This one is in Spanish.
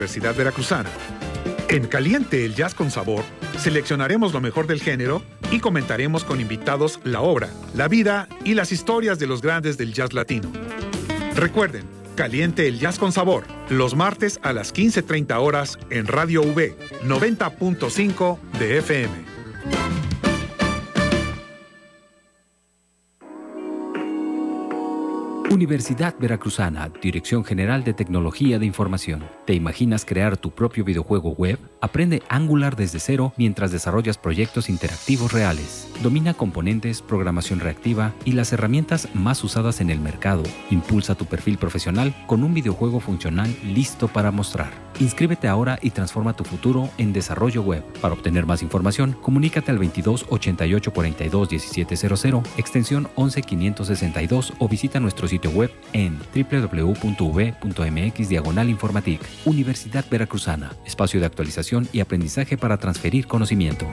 Universidad Veracruzana. En Caliente el Jazz con Sabor, seleccionaremos lo mejor del género y comentaremos con invitados la obra, la vida y las historias de los grandes del jazz latino. Recuerden, Caliente el Jazz con Sabor, los martes a las 15:30 horas en Radio V, 90.5 de FM. Universidad Veracruzana, Dirección General de Tecnología de Información. ¿Te imaginas crear tu propio videojuego web? Aprende Angular desde cero mientras desarrollas proyectos interactivos reales. Domina componentes, programación reactiva y las herramientas más usadas en el mercado. Impulsa tu perfil profesional con un videojuego funcional listo para mostrar. Inscríbete ahora y transforma tu futuro en desarrollo web. Para obtener más información, comunícate al 22 88 42 1700, extensión 11562 o visita nuestro sitio web en www.v.mx/informatic. Universidad Veracruzana, espacio de actualización y aprendizaje para transferir conocimiento.